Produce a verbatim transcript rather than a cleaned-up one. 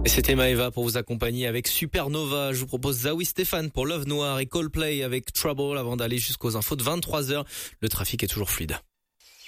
Et c'était Maëva pour vous accompagner avec Supernova. Je vous propose Zawi Stéphane pour Love Noir et Coldplay avec Trouble avant d'aller jusqu'aux infos de vingt-trois heures. Le trafic est toujours fluide.